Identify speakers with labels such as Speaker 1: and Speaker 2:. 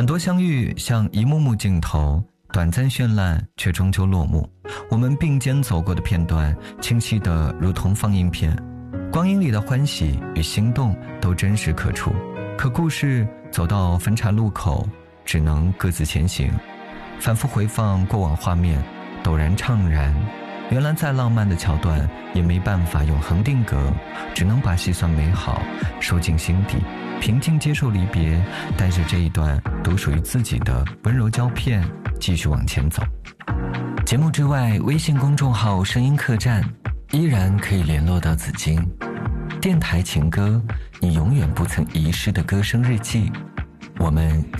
Speaker 1: 很多相遇像一幕幕镜头，短暂绚烂却终究落幕。我们并肩走过的片段，清晰得如同放映片，光阴里的欢喜与心动都真实可触。可故事走到分岔路口，只能各自前行。反复回放过往画面，陡然怅然，原来再浪漫的桥段也没办法永恒定格，只能把细酸美好收进心底，平静接受离别，带着这一段独属于自己的温柔胶片继续往前走。节目之外，微信公众号声音客栈依然可以联络到紫金。电台情歌，你永远不曾遗失的歌声日记。我们